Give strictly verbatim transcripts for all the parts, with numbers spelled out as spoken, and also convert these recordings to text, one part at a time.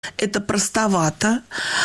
Это простовато,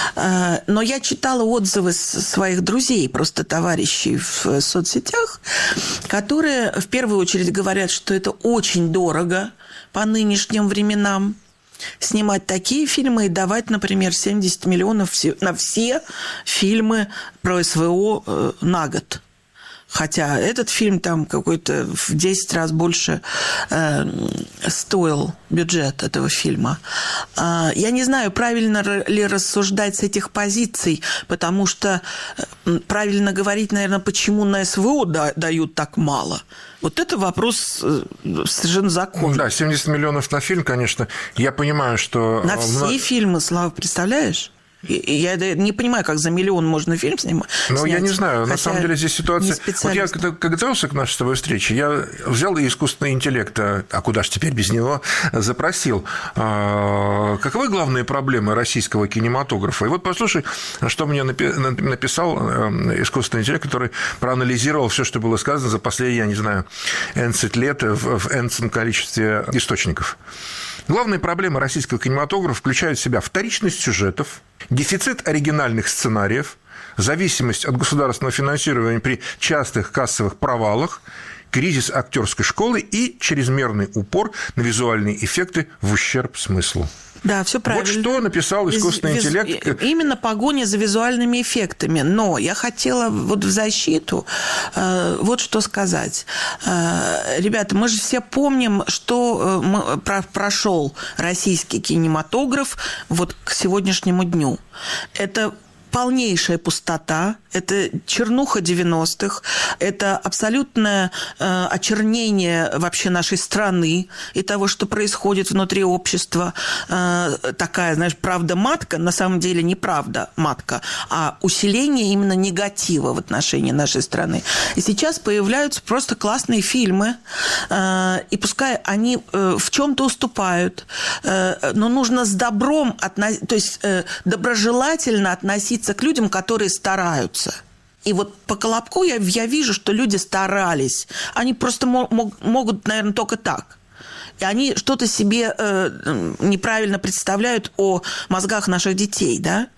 но я читала отзывы своих друзей, просто товарищей в соцсетях, которые в первую очередь говорят, что это очень дорого по нынешним временам снимать такие фильмы и давать, например, семьдесят миллионов на все фильмы про СВО на год. Хотя этот фильм там какой-то в десять раз больше э, стоил бюджет этого фильма. Э, я не знаю, правильно ли рассуждать с этих позиций, потому что э, правильно говорить, наверное, почему на СВО да, дают так мало. Вот это вопрос э, совершенно законный. Да, семьдесят миллионов на фильм, конечно. Я понимаю, что... На все фильмы, Слава, представляешь? Я не понимаю, как за миллион можно фильм снимать. Ну, я не знаю. На самом деле здесь ситуация... Вот я, когда готовился к нашей с тобой встрече, я взял и искусственный интеллект, а куда же теперь без него, запросил. Каковы главные проблемы российского кинематографа? И вот послушай, что мне написал искусственный интеллект, который проанализировал все, что было сказано за последние, я не знаю, энцать лет в энцем количестве источников. Главные проблемы российского кинематографа включают в себя вторичность сюжетов, дефицит оригинальных сценариев, зависимость от государственного финансирования при частых кассовых провалах, кризис актерской школы и чрезмерный упор на визуальные эффекты в ущерб смыслу. Да, все правильно. Вот что написал искусственный Виз... интеллект. Именно погоня за визуальными эффектами. Но я хотела вот в защиту э, вот что сказать. Э, ребята, мы же все помним, что мы, про, прошел российский кинематограф вот к сегодняшнему дню. Это полнейшая пустота, это чернуха девяностых, это абсолютное э, очернение вообще нашей страны и того, что происходит внутри общества. Э, такая, знаешь, правда-матка, на самом деле не правда-матка, а усиление именно негатива в отношении нашей страны. И сейчас появляются просто классные фильмы, э, и пускай они э, в чем-то уступают, э, но нужно с добром, относ... то есть э, доброжелательно относиться к людям, которые стараются. И вот по Колобку я, я вижу, что люди старались. Они просто мог, могут, наверное, только так. И они что-то себе э, неправильно представляют о мозгах наших детей, да?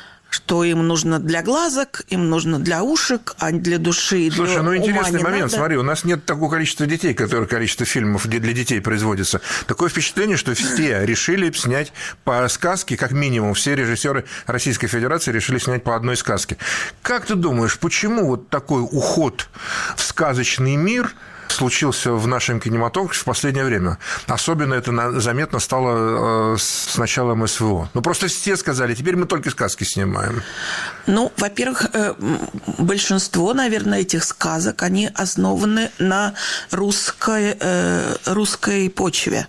Что им нужно для глазок, им нужно для ушек, а не для души и для Слушай, ну интересный ума момент. надо. Смотри, у нас нет такого количества детей, которое количество фильмов для детей производится. Такое впечатление, что все решили снять по сказке, как минимум, все режиссеры Российской Федерации решили снять по одной сказке. Как ты думаешь, почему вот такой уход в сказочный мир случился в нашем кинематографе в последнее время? Особенно это заметно стало с началом СВО. Ну, просто все сказали, теперь мы только сказки снимаем. Ну, во-первых, большинство, наверное, этих сказок, они основаны на русской, русской почве.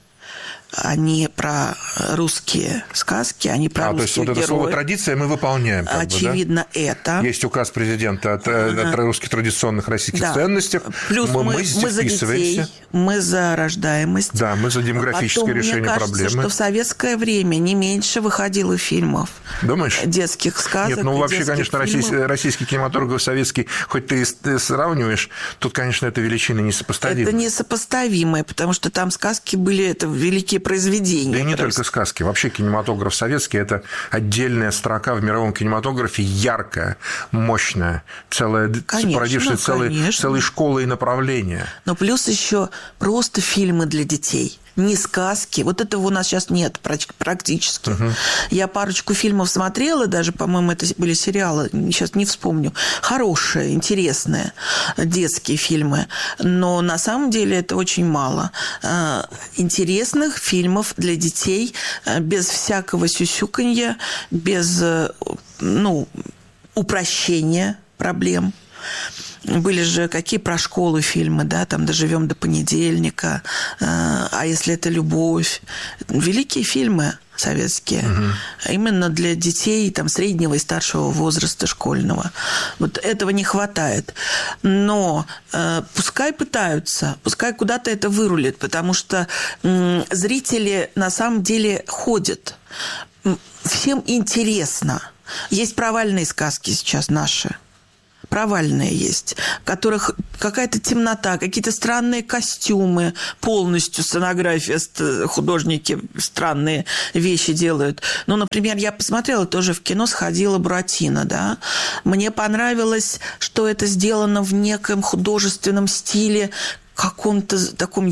Они про русские сказки, они про а, русских то есть вот героев. Это слово «традиция» мы выполняем. Как Очевидно, бы, да? это. Есть указ президента от, от русских традиционных российских да. ценностях. Плюс мы, мы, мы за детей, мы за рождаемость. Да, мы за демографическое Потом, решение мне кажется, проблемы. Что в советское время не меньше выходило фильмов. Думаешь? Детских сказок. Нет, ну вообще, конечно, российский, российский кинематограф, советский, хоть ты и сравниваешь, тут, конечно, это величины несопоставимые. Это несопоставимые, потому что там сказки были, это великие произведения. И не только сказки. Вообще кинематограф советский – это отдельная строка в мировом кинематографе, яркая, мощная, целая, конечно, породившая целые, целые школы и направления. Но плюс еще просто фильмы для детей. Не сказки. Вот этого у нас сейчас нет практически. Uh-huh. Я парочку фильмов смотрела, даже, по-моему, это были сериалы, сейчас не вспомню. Хорошие, интересные детские фильмы. Но на самом деле это очень мало. Интересных фильмов для детей без всякого сюсюканья, без, ну, упрощения проблем. Были же какие про школу фильмы, да, там «Доживем до понедельника», «А если это любовь». Великие фильмы советские. Угу. Именно для детей там, среднего и старшего возраста школьного. Вот этого не хватает. Но э, пускай пытаются, пускай куда-то это вырулит, потому что э, зрители на самом деле ходят. Всем интересно. Есть провальные сказки сейчас наши. провальные есть, в которых какая-то темнота, какие-то странные костюмы, полностью сценография, художники странные вещи делают. Ну, например, я посмотрела тоже в кино, сходила «Буратино», да. Мне понравилось, что это сделано в неком художественном стиле, каком-то таком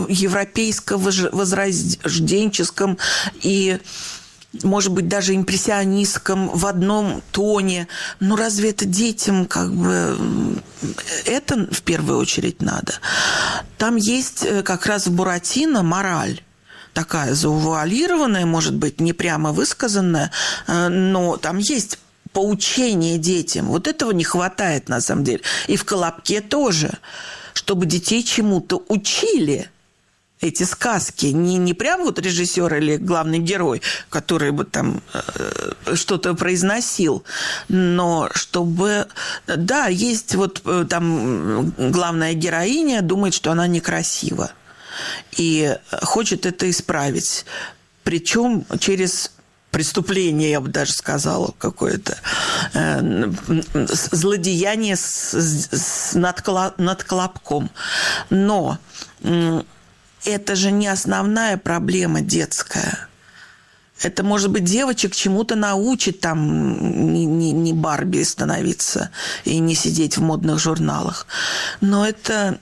европейско-возрожденческом и, может быть, даже импрессионистском в одном тоне. Ну, разве это детям как бы... Это в первую очередь надо. Там есть как раз в «Буратино» мораль. Такая заувуалированная, может быть, не прямо высказанная, но там есть поучение детям. Вот этого не хватает, на самом деле. И в «Колобке» тоже. Чтобы детей чему-то учили, эти сказки. Не, не прям вот режиссер или главный герой, который бы там э, что-то произносил, но чтобы... Да, есть вот там главная героиня думает, что она некрасива. И хочет это исправить. Причем через... преступление, я бы даже сказала, какое-то э, злодеяние с, с, над, над Колобком. Но э, это же не основная проблема детская. Это, может быть, девочек чему-то научит, там, не, не, не Барби становиться и не сидеть в модных журналах. Но это...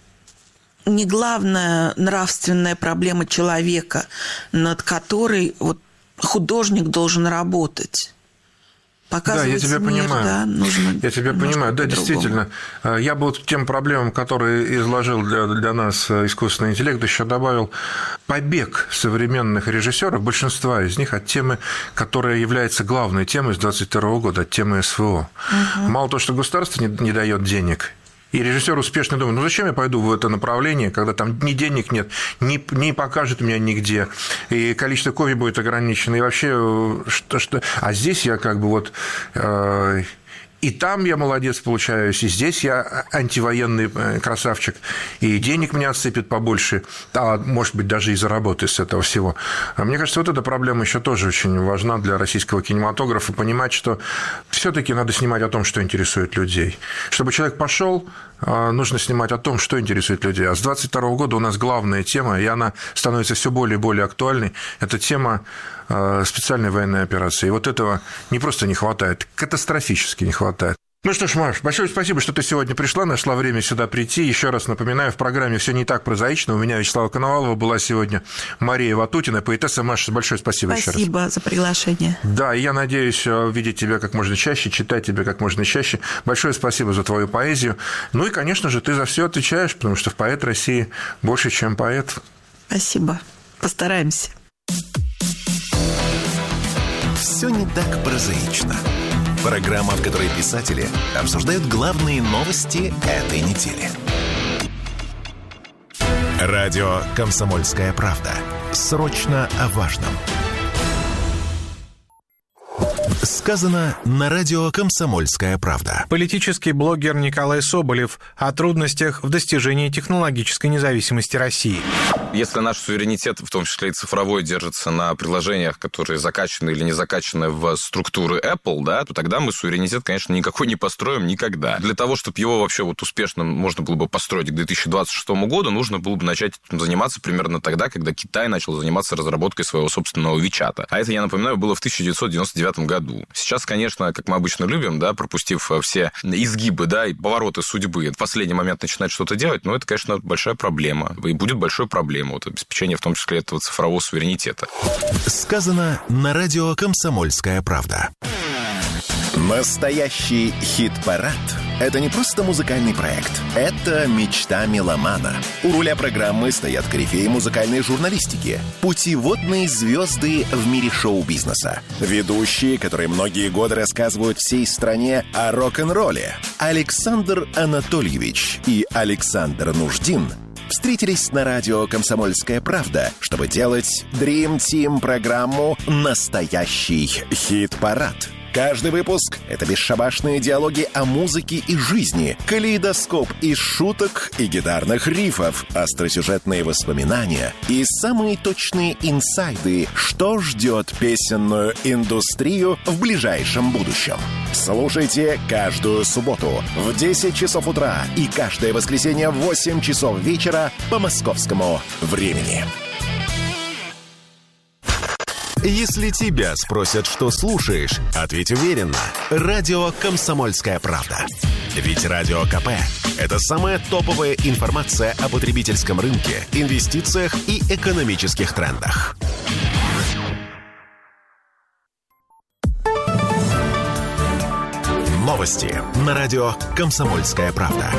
не главная нравственная проблема человека, над которой вот художник должен работать. Показывать да, я тебя мир, понимаю. Да, нужно я тебя понимаю. Да, действительно. Я бы вот к тем проблемам, которые изложил для, для нас искусственный интеллект, еще добавил побег современных режиссеров, большинства из них, от темы, которая является главной темой с двадцать второго года, от темы СВО. Угу. Мало того, что государство не, не дает денег, и режиссер успешно думает, ну зачем я пойду в это направление, когда там ни денег нет, ни, не покажет меня нигде, и количество копий будет ограничено, и вообще что, что... А здесь я как бы вот... Э... И там я молодец получаюсь, и здесь я антивоенный красавчик, и денег мне отсыпят побольше, а может быть, даже и заработаю с этого всего. Мне кажется, вот эта проблема еще тоже очень важна для российского кинематографа, понимать, что все-таки надо снимать о том, что интересует людей. Чтобы человек пошел, нужно снимать о том, что интересует людей. А с двадцать второго года у нас главная тема, и она становится все более и более актуальной, это тема специальной военной операции. И вот этого не просто не хватает, катастрофически не хватает. Ну что ж, Маш, большое спасибо, что ты сегодня пришла, нашла время сюда прийти. Еще раз напоминаю, в программе «Все не так прозаично». У меня Вячеслава Коновалова была сегодня Мария Ватутина, поэтесса. Маша, большое спасибо, спасибо еще раз. Спасибо за приглашение. Да, и я надеюсь видеть тебя как можно чаще, читать тебя как можно чаще. Большое спасибо за твою поэзию. Ну и, конечно же, ты за все отвечаешь, потому что в «Поэт России» больше, чем поэт. Спасибо. Постараемся. «Все не так прозаично». Программа, в которой писатели обсуждают главные новости этой недели. Радио «Комсомольская правда». Срочно о важном. Сказано на радио «Комсомольская правда». Политический блогер Николай Соболев о трудностях в достижении технологической независимости России. Если наш суверенитет, в том числе и цифровой, держится на приложениях, которые закачаны или не закачаны в структуры Apple, да, то тогда мы суверенитет, конечно, никакой не построим никогда. Для того, чтобы его вообще вот успешно можно было бы построить к две тысячи двадцать шестому году, нужно было бы начать этим заниматься примерно тогда, когда Китай начал заниматься разработкой своего собственного Вичата. А это, я напоминаю, было в тысяча девятьсот девяносто девятом году. Сейчас, конечно, как мы обычно любим, да, пропустив все изгибы, да, и повороты судьбы, в последний момент начинать что-то делать, но это, конечно, большая проблема. И будет большой проблемой вот, обеспечение, в том числе, этого цифрового суверенитета. Сказано на радио «Комсомольская правда». Настоящий хит-парад – это не просто музыкальный проект. Это мечта меломана. У руля программы стоят корифеи музыкальной журналистики, путеводные звезды в мире шоу-бизнеса, ведущие, которые многие годы рассказывают всей стране о рок-н-ролле. Александр Анатольевич и Александр Нуждин встретились на радио «Комсомольская правда», чтобы делать Dream Team программу «Настоящий хит-парад». Каждый выпуск — это бесшабашные диалоги о музыке и жизни, калейдоскоп из шуток и гитарных рифов, остросюжетные воспоминания и самые точные инсайды, что ждет песенную индустрию в ближайшем будущем. Слушайте каждую субботу в десять часов утра и каждое воскресенье в восемь часов вечера по московскому времени. Если тебя спросят, что слушаешь, ответь уверенно. Радио «Комсомольская правда». Ведь Радио КП – это самая топовая информация о потребительском рынке, инвестициях и экономических трендах. Новости на радио «Комсомольская правда».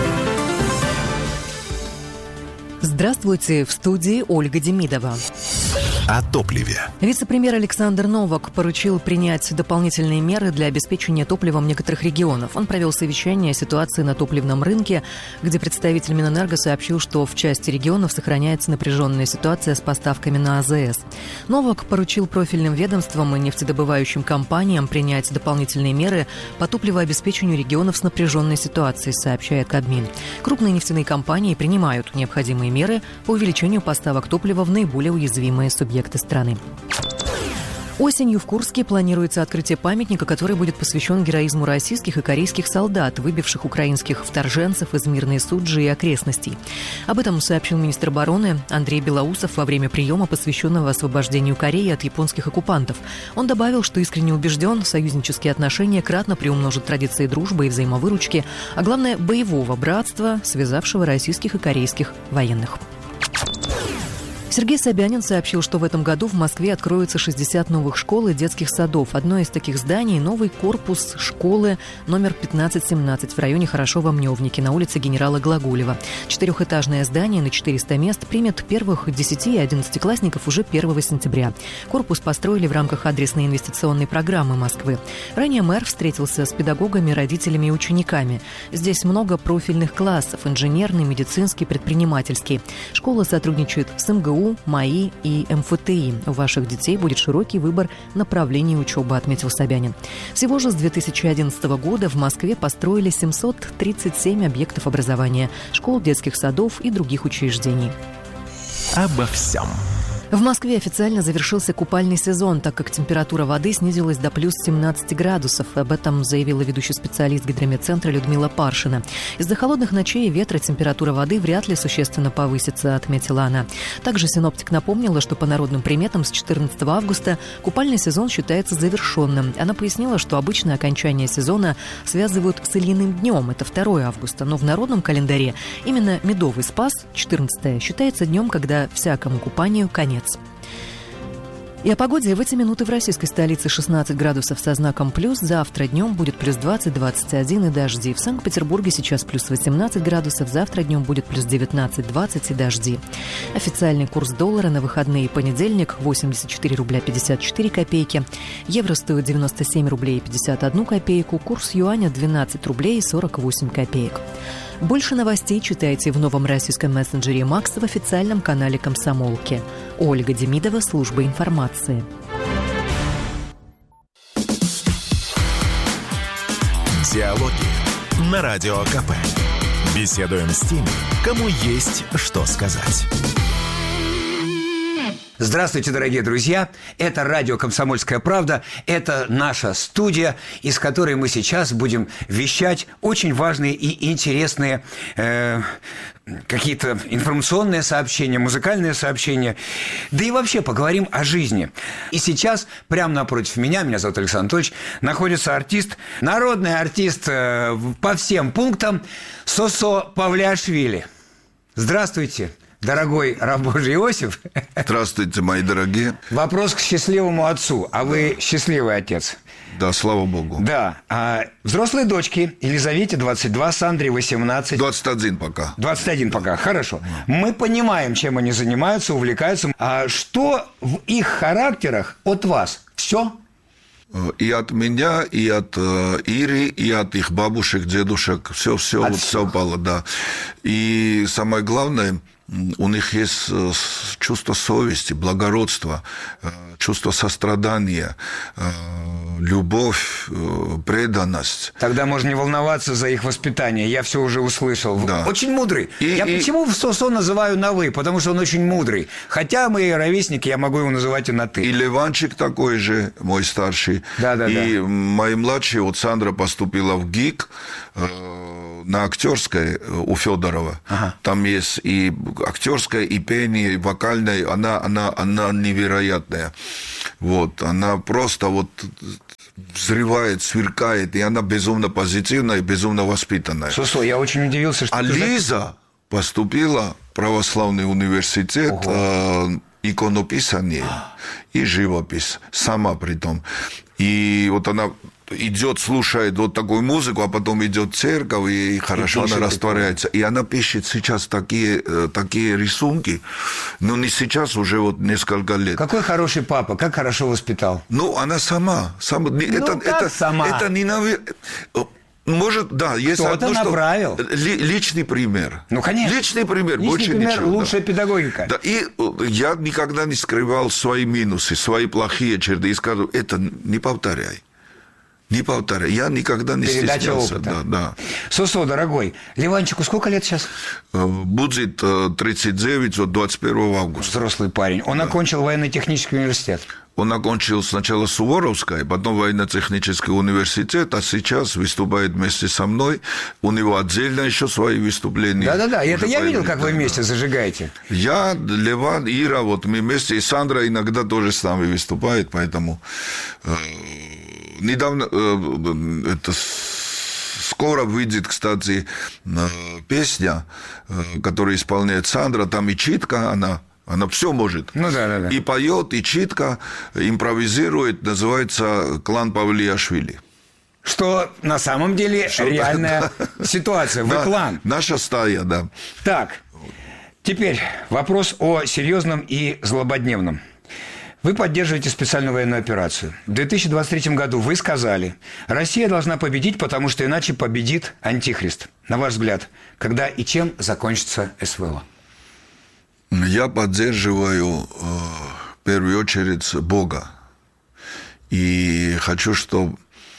Здравствуйте, в студии Ольга Демидова. О топливе. Вице-премьер Александр Новак поручил принять дополнительные меры для обеспечения топливом некоторых регионов. Он провел совещание о ситуации на топливном рынке, где представитель Минэнерго сообщил, что в части регионов сохраняется напряженная ситуация с поставками на АЗС. Новак поручил профильным ведомствам и нефтедобывающим компаниям принять дополнительные меры по топливообеспечению регионов с напряженной ситуацией, сообщает Кабмин. Крупные нефтяные компании принимают необходимые меры по увеличению поставок топлива в наиболее уязвимые субъекты страны. Осенью в Курске планируется открытие памятника, который будет посвящен героизму российских и корейских солдат, выбивших украинских вторженцев из Мирной Суджи и окрестностей. Об этом сообщил министр обороны Андрей Белоусов во время приема, посвященного освобождению Кореи от японских оккупантов. Он добавил, что искренне убежден, союзнические отношения кратно приумножат традиции дружбы и взаимовыручки, а главное – боевого братства, связавшего российских и корейских военных. Сергей Собянин сообщил, что в этом году в Москве откроются шестьдесят новых школ и детских садов. Одно из таких зданий – новый корпус школы номер пятнадцать семнадцать в районе Хорошова-Мневники на улице генерала Глаголева. Четырехэтажное здание на четыреста мест примет первых десяти- и одиннадцатиклассников уже первого сентября. Корпус построили в рамках адресной инвестиционной программы Москвы. Ранее мэр встретился с педагогами, родителями и учениками. Здесь много профильных классов – инженерный, медицинский, предпринимательский. Школа сотрудничает с эм гэ у, МАИ и эм эф тэ и. У ваших детей будет широкий выбор направлений учебы, отметил Собянин. Всего же с две тысячи одиннадцатого года в Москве построили семьсот тридцать семь объектов образования, школ, детских садов и других учреждений. Обо всем. В Москве официально завершился купальный сезон, так как температура воды снизилась до плюс семнадцать градусов. Об этом заявила ведущий специалист гидрометцентра Людмила Паршина. Из-за холодных ночей и ветра температура воды вряд ли существенно повысится, отметила она. Также синоптик напомнила, что по народным приметам с четырнадцатого августа купальный сезон считается завершенным. Она пояснила, что обычно окончание сезона связывают с Ильиным днем, это второго августа, но в народном календаре именно Медовый Спас, четырнадцатое, считается днем, когда всякому купанию конец. И о погоде. В эти минуты в российской столице шестнадцать градусов со знаком плюс. Завтра днем будет плюс двадцать - двадцать один и дожди. В Санкт-Петербурге сейчас плюс восемнадцать градусов. Завтра днем будет плюс девятнадцать - двадцать и дожди. Официальный курс доллара на выходные понедельник – восемьдесят четыре рубля пятьдесят четыре копейки. Евро стоит девяносто семь рублей пятьдесят одну копейку. Курс юаня – двенадцать рублей сорок восемь копеек. Больше новостей читайте в новом российском мессенджере Макс в официальном канале «Комсомолки». Ольга Демидова, служба информации. Диалоги на Радио КП. Беседуем с теми, кому есть что сказать. Здравствуйте, дорогие друзья! Это радио «Комсомольская правда». Это наша студия, из которой мы сейчас будем вещать очень важные и интересные э, какие-то информационные сообщения, музыкальные сообщения. Да и вообще поговорим о жизни. И сейчас прямо напротив меня, меня зовут Александр Анатольевич, находится артист, народный артист э, по всем пунктам Сосо Павлиашвили. Здравствуйте! Дорогой раб Божий Иосиф. Здравствуйте, мои дорогие. Вопрос к счастливому отцу. А вы счастливый отец? Да, слава богу. Да. А взрослой дочке Елизавете двадцать два, Сандре восемнадцать. двадцать один пока. двадцать один пока, хорошо. Мы понимаем, чем они занимаются, увлекаются. А что в их характерах от вас? Все? И от меня, и от э, Иры, и от их бабушек, дедушек. Все, все, вот совпало, да. И самое главное, у них есть чувство совести, благородства, чувство сострадания, любовь, преданность. Тогда можно не волноваться за их воспитание. Я все уже услышал. Да. Очень мудрый. И, я и... почему Сосо называю на «вы»? Потому что он очень мудрый. Хотя мы ровесники, я могу его называть и на «ты». И Леванчик такой же, мой старший. Да, да, и да. мои младшие, вот Сандра поступила в ГИК э, на актерской у Федорова. Ага. Там есть и актерская, и пение, и вокальная. Она, она, она невероятная. Вот. Она просто вот взрывает, сверкает, и она безумно позитивная и безумно воспитанная. Сосо, я очень удивился, что... А Лиза поступила в православный университет, э, иконописание и живопись, сама при том. И вот она идет, слушает вот такую музыку, а потом идет в церковь, и хорошо и она растворяется. И она пишет сейчас такие, такие рисунки, но не сейчас, уже вот несколько лет. Какой хороший папа, как хорошо воспитал. Ну, она сама. сама ну, это, как это, сама? Это не навер... Может, да, есть Кто-то одно, направил. Что... Личный пример. Ну, конечно. Личный пример, Личный больше пример, ничего. лучшая да. педагогика. Да, и я никогда не скрывал свои минусы, свои плохие черты. И скажу, это не повторяй. Не повторяй. Я никогда не Передача стеснялся. опыта. Да, да. Сосо, дорогой, Ливанчику сколько лет сейчас? Будет тридцать девять, вот двадцать первого августа. Взрослый парень. Он да. окончил военно-технический университет. Он окончил сначала Суворовское, потом военно-технический университет, а сейчас выступает вместе со мной. У него отдельно еще свои выступления. Да-да-да, это я видел, как вы вместе зажигаете. Я, Леван, Ира, вот мы вместе, и Сандра иногда тоже с нами выступает, поэтому э, недавно, э, это скоро выйдет, кстати, э, песня, э, которую исполняет Сандра, там и читка, она... Она все может. Ну, да, да, да. И поет, и читко, импровизирует, называется «Клан Павлиашвили». Что на самом деле Что реальная да. ситуация. Вы да, клан. Наша стая, да. Так, теперь вопрос о серьезном и злободневном. Вы поддерживаете специальную военную операцию. В две тысячи двадцать третьем году вы сказали, Россия должна победить, потому что иначе победит Антихрист. На ваш взгляд, когда и чем закончится СВО? Я поддерживаю в первую очередь Бога. И хочу, чтобы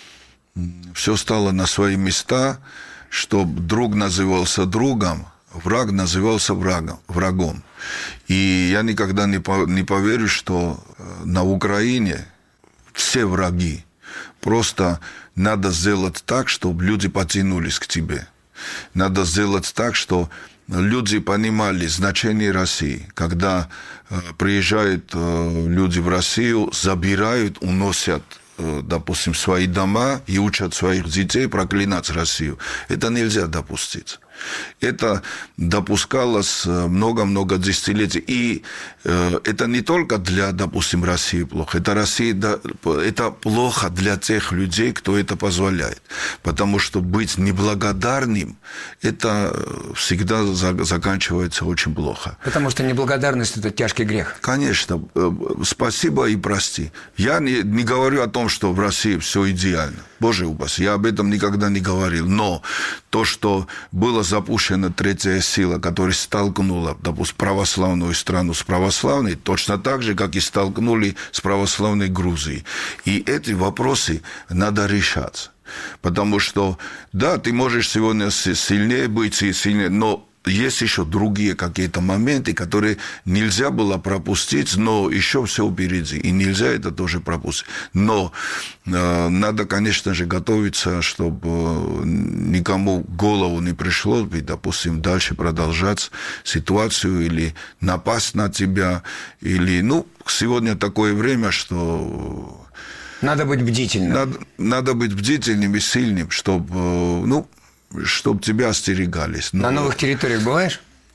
все стало на свои места, чтобы друг назывался другом, враг назывался врагом, врагом. И я никогда не поверю, что на Украине все враги. Просто надо сделать так, чтобы люди потянулись к тебе. Надо сделать так, что люди понимали значение России. Когда э, приезжают э, люди в Россию, забирают, уносят, э, допустим, свои дома и учат своих детей проклинать Россию. Это нельзя допустить. Это допускалось много-много десятилетий. И э, это не только для, допустим, России плохо. Это, Россия, да, это плохо для тех людей, кто это позволяет. Потому что быть неблагодарным, это всегда за, заканчивается очень плохо. Потому что неблагодарность – это тяжкий грех. Конечно. Спасибо и прости. Я не, не говорю о том, что в России все идеально. Боже упаси, я об этом никогда не говорил. Но то, что было запущена третья сила, которая столкнула, допустим, православную страну с православной, точно так же, как и столкнули с православной Грузией. И эти вопросы надо решать. Потому что, да, ты можешь сегодня сильнее быть и сильнее, но есть еще другие какие-то моменты, которые нельзя было пропустить, но еще все впереди, и нельзя это тоже пропустить. Но э, надо, конечно же, готовиться, чтобы никому в голову не пришло, ведь, допустим, дальше продолжать ситуацию или напасть на тебя, или, ну, сегодня такое время, что... Надо быть бдительным. Надо, надо быть бдительным и сильным, чтобы, ну, чтобы тебя остерегались. Но... На новых территориях бываешь?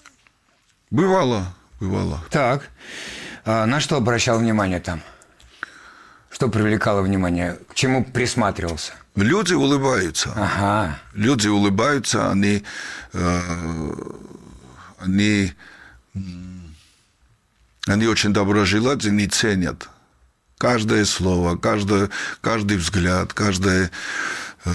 Бывало, бывало. Так. А на что обращал внимание там? Что привлекало внимание? К чему присматривался? Люди улыбаются. Ага. Люди улыбаются, они... Э, они... Они очень доброжелательны, ценят каждое слово, каждое, каждый взгляд, каждое... Э,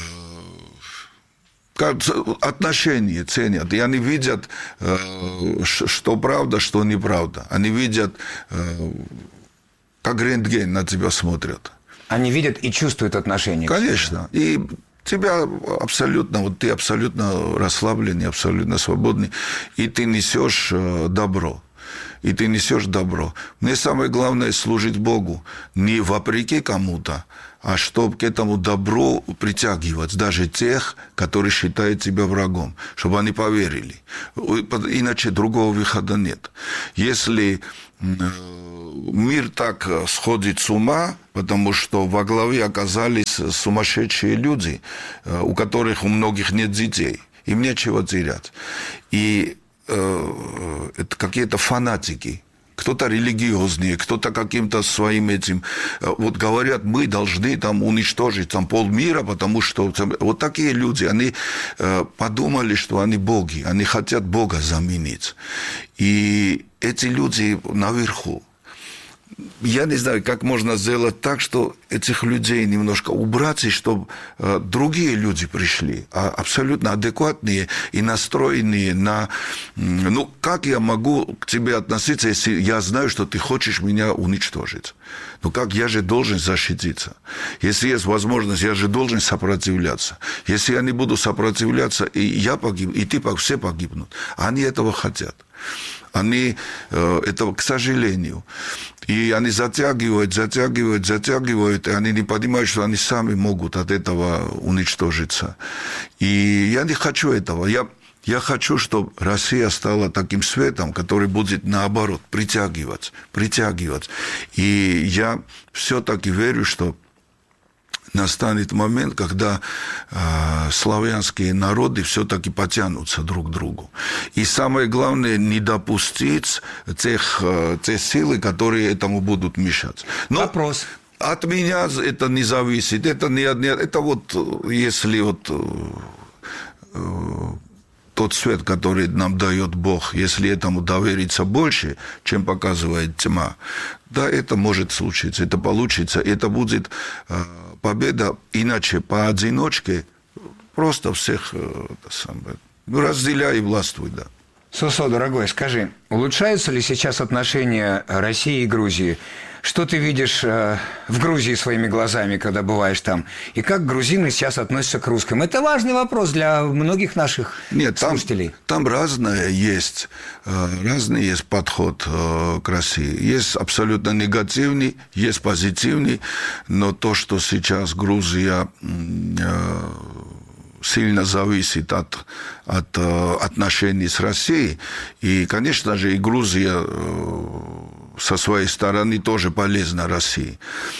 отношения ценят, и они видят, что правда, что неправда. Они видят, как рентген на тебя смотрят. Они видят и чувствуют отношения. Конечно. И тебя абсолютно, вот ты абсолютно расслабленный, абсолютно свободный, и ты несешь добро. И ты несешь добро. Мне самое главное служить Богу не вопреки кому-то, а чтобы к этому добру притягивать даже тех, которые считают тебя врагом, чтобы они поверили. Иначе другого выхода нет. Если мир так сходит с ума, потому что во главе оказались сумасшедшие люди, у которых у многих нет детей, им нечего терять. И это какие-то фанатики, кто-то религиозные, кто-то каким-то своим этим, вот говорят, мы должны там уничтожить там полмира, потому что там, вот такие люди, они подумали, что они боги, они хотят Бога заменить. И эти люди наверху, я не знаю, как можно сделать так, что этих людей немножко убрать, и чтобы э, другие люди пришли, а абсолютно адекватные и настроенные на... Ну, как я могу к тебе относиться, если я знаю, что ты хочешь меня уничтожить? Ну, как я же должен защититься? Если есть возможность, я же должен сопротивляться. Если я не буду сопротивляться, и я погибну, и ты, все погибнут. Они этого хотят. Они э, этого, к сожалению. И они затягивают, затягивают, затягивают, и они не понимают, что они сами могут от этого уничтожиться. И я не хочу этого. Я, я хочу, чтобы Россия стала таким светом, который будет, наоборот, притягивать, притягивать. И я все-таки верю, что настанет момент, когда э, славянские народы все-таки потянутся друг к другу. И самое главное, не допустить тех, э, те силы, которые этому будут мешать. Но вопрос. От меня это не зависит. Это, не, это вот, если вот... Э, тот свет, который нам дает Бог, если этому довериться больше, чем показывает тьма, да, это может случиться, это получится, это будет э, победа, иначе поодиночке просто всех э, самое, разделяй и властвуй, да. Сусо, дорогой, скажи, улучшаются ли сейчас отношения России и Грузии? Что ты видишь э, в Грузии своими глазами, когда бываешь там? И как грузины сейчас относятся к русским? Это важный вопрос для многих наших Нет, слушателей. Там, там разное есть, э, разный есть подход э, к России. Есть абсолютно негативный, есть позитивный, но то, что сейчас Грузия... Э, сильно зависит от, от э, отношений с Россией. И, конечно же, и Грузия э, со своей стороны тоже полезна России.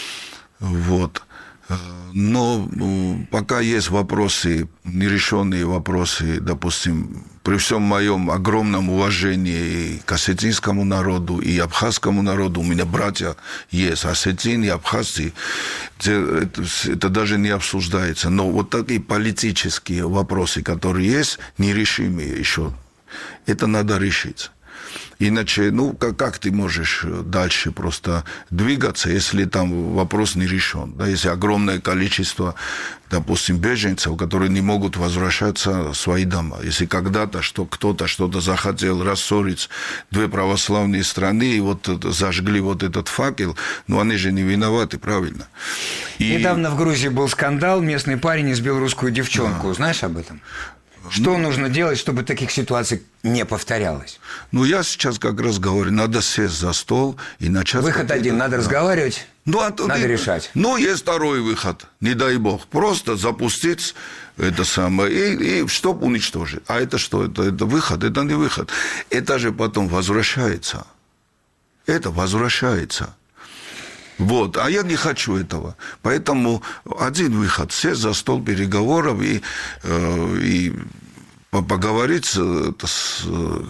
Вот. Но э, пока есть вопросы, нерешенные вопросы, допустим, при всем моем огромном уважении и к осетинскому народу, и абхазскому народу, у меня братья есть, осетины и абхазцы, это, это даже не обсуждается. Но вот такие политические вопросы, которые есть, нерешимые еще, это надо решить. Иначе, ну, как, как ты можешь дальше просто двигаться, если там вопрос не решен? Да, если огромное количество, допустим, беженцев, которые не могут возвращаться в свои дома. Если когда-то что, кто-то что-то захотел рассорить две православные страны, и вот зажгли вот этот факел, ну, они же не виноваты, правильно? И... Недавно в Грузии был скандал, местный парень избил русскую девчонку. Да. Знаешь об этом? Что нужно делать, чтобы таких ситуаций не повторялось? Ну, я сейчас как раз говорю, надо сесть за стол и начать... Выход один, надо да. разговаривать, ну, а надо и, решать. Ну, есть второй выход, не дай бог. Просто запустить это самое, и, и чтобы уничтожить. А это что? Это, это выход? Это не выход. Это же потом возвращается. Это возвращается. Вот, а я не хочу этого. Поэтому один выход – сесть за стол переговоров и, э, и поговорить с,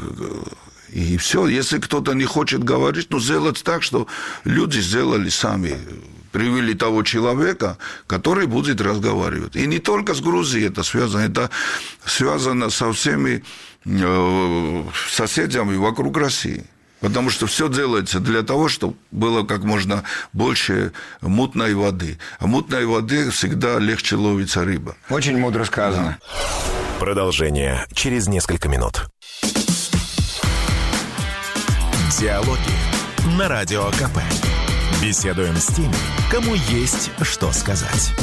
и все. Если кто-то не хочет говорить, ну, сделать так, что люди сделали сами, привели того человека, который будет разговаривать. И не только с Грузией это связано, это связано со всеми э, соседями вокруг России. Потому что все делается для того, чтобы было как можно больше мутной воды. А мутной воды всегда легче ловится рыба. Очень мудро сказано. Да. Продолжение через несколько минут. Диалоги на Радио КП. Беседуем с теми, кому есть что сказать.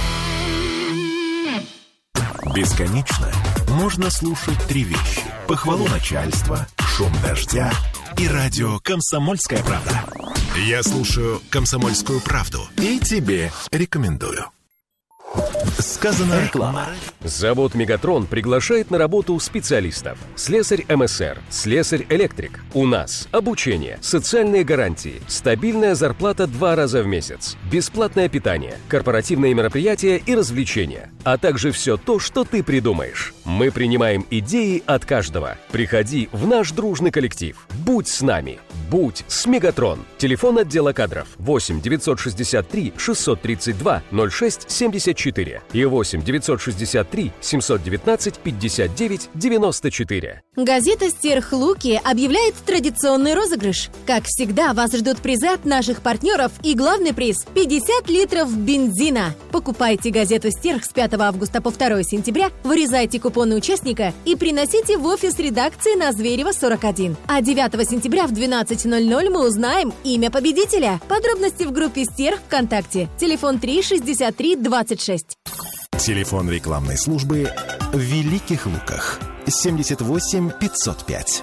Бесконечно можно слушать три вещи: похвалу начальства, шум дождя и радио «Комсомольская правда». Я слушаю «Комсомольскую правду» и тебе рекомендую. Сказано реклама. Завод «Мегатрон» приглашает на работу специалистов. Слесарь эм эс эр, слесарь-электрик. У нас обучение, социальные гарантии, стабильная зарплата два раза в месяц, бесплатное питание, корпоративные мероприятия и развлечения, а также все то, что ты придумаешь. Мы принимаем идеи от каждого. Приходи в наш дружный коллектив. Будь с нами. Будь с «Мегатрон». Телефон отдела кадров восемь девятьсот шестьдесят три шестьсот тридцать два ноль шесть семьдесят четыре и восемь девятьсот шестьдесят три семьсот девятнадцать пятьдесят девять девяносто четыре. Газета «Стерх Луки» объявляет традиционный розыгрыш. Как всегда, вас ждут призы от наших партнеров и главный приз – пятьдесят литров бензина. Покупайте газету «Стерх» с пятого августа по второе сентября, вырезайте купоны участника и приносите в офис редакции на Зверева сорок один. А девятого сентября в двенадцать ноль ноль мы узнаем имя победителя. Подробности в группе «Стерх» ВКонтакте. Телефон три шестьдесят три двадцать шесть. Телефон рекламной службы в Великих Луках семьдесят восемь пятьсот пять.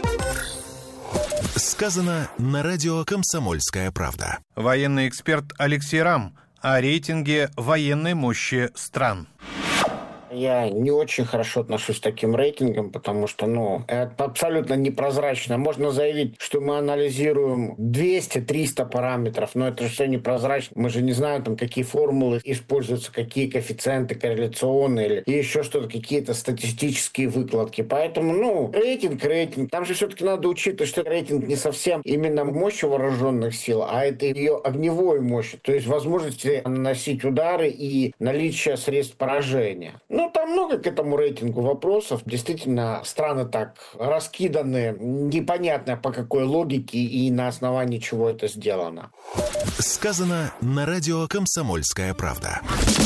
Сказано на радио «Комсомольская правда». Военный эксперт Алексей Рам о рейтинге военной мощи стран. Я не очень хорошо отношусь к таким рейтингам, потому что, ну, это абсолютно непрозрачно. Можно заявить, что мы анализируем двести-триста параметров, но это же все непрозрачно. Мы же не знаем, там, какие формулы используются, какие коэффициенты корреляционные или еще что-то, какие-то статистические выкладки. Поэтому, ну, рейтинг, рейтинг. Там же все-таки надо учитывать, что рейтинг не совсем именно мощь вооруженных сил, а это ее огневой мощь, то есть возможности наносить удары и наличие средств поражения. Ну, там много к этому рейтингу вопросов. Действительно, страны так раскиданы, непонятно по какой логике и на основании чего это сделано. Сказано на радио «Комсомольская правда».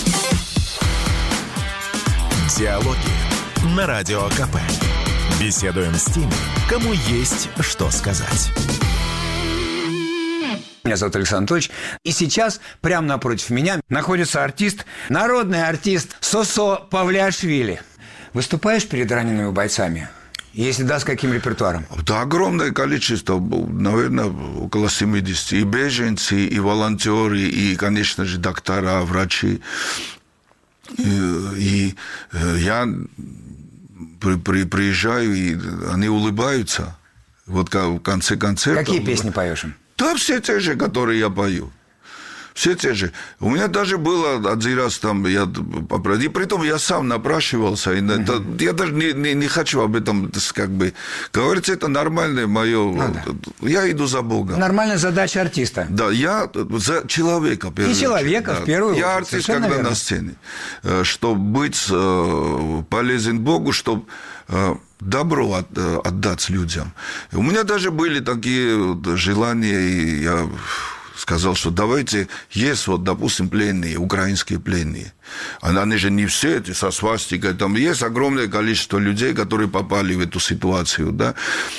Диалоги на Радио КП. Беседуем с теми, кому есть что сказать. Меня зовут Александр Анатольевич. И сейчас прямо напротив меня находится артист, народный артист Сосо Павлиашвили. Выступаешь перед ранеными бойцами? Если да, с каким репертуаром? Да, огромное количество, наверное, около семьдесят. И беженцы, и волонтеры, и, конечно же, доктора, врачи. И, и я при, при, приезжаю, и они улыбаются. Вот в конце концерта. Какие песни поешь им? Да, все те же, которые я пою. Все те же. У меня даже было один раз там, я, и притом я сам напрашивался. И uh-huh. это, я даже не, не, не хочу об этом как бы говорить. Это нормальное мое... Ну, да. Я иду за Богом. Нормальная задача артиста. Да, я за человека. И человека, да. В первую очередь. Я артист, когда верно. На сцене. Чтобы быть полезен Богу, чтобы... добро от, отдать людям. У меня даже были такие желания, и я сказал, что давайте, есть вот, допустим, пленные, украинские пленные. Они же не все эти со свастикой, там есть огромное количество людей, которые попали в эту ситуацию, да,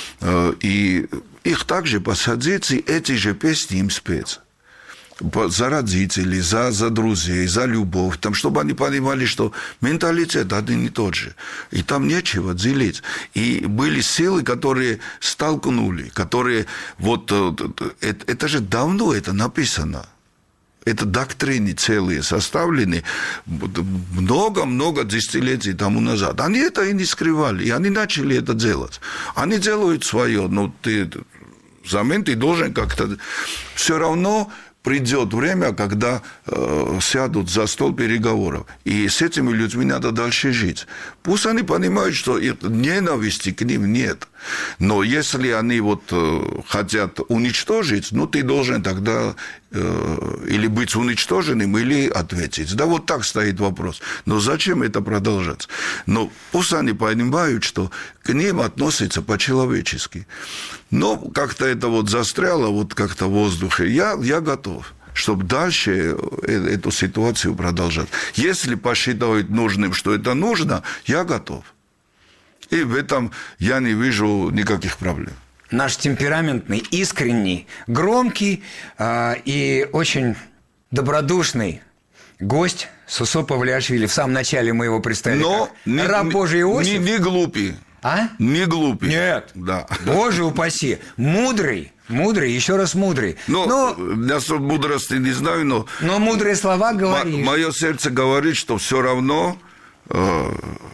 и их также посадить, и эти же песни им спеть. За родителей, за, за друзей, за любовь, там, чтобы они понимали, что менталитет один и тот же. И там нечего делить. И были силы, которые столкнули, которые... Вот это, это же давно это написано. Это доктрины целые составлены много-много десятилетий тому назад. Они это и не скрывали, и они начали это делать. Они делают свое, но ты, взамен ты должен как-то... Все равно... Придет время, когда э, сядут за стол переговоров. И с этими людьми надо дальше жить. Пусть они понимают, что ненависти к ним нет. Но если они вот, э, хотят уничтожить, ну, ты должен тогда э, или быть уничтоженным, или ответить. Да, вот так стоит вопрос. Но зачем это продолжать? Но пусть они понимают, что к ним относятся по-человечески. Но как-то это вот застряло вот как-то в воздухе. Я, я готов, чтобы дальше эту ситуацию продолжать. Если посчитают нужным, что это нужно, я готов. И в этом я не вижу никаких проблем. наш темпераментный, искренний, громкий э, и очень добродушный гость Сосо Павлиашвили. В самом начале мы его представили Но как не, раб Божий Иосиф. Не, не глупый. А? Не глупый. Нет. Да. Боже упаси. Мудрый. Мудрый, еще раз мудрый. Ну, но, я мудрости не знаю, но... Но мудрые слова говоришь. Мое сердце говорит, что все равно э,